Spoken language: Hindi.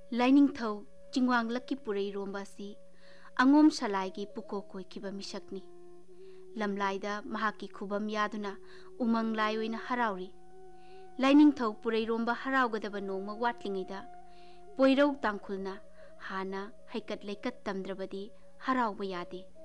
लाइनिंगथौ चिंगवांगलक्की पुरैरोंबा असि अंगोम सलाइगी पुको कोइखिबा मिसकनी। लमलाइदा महाकी खुबम यादुना उमंग लाई ओइना हराउरी। लाइनिंगथौ पुरैरोंबा हराउगदबा नोंमा वाटलिङैदा पोइरौ तांखुलना हाना हैकत लेकत तमद्रबदी हराउबा यादे।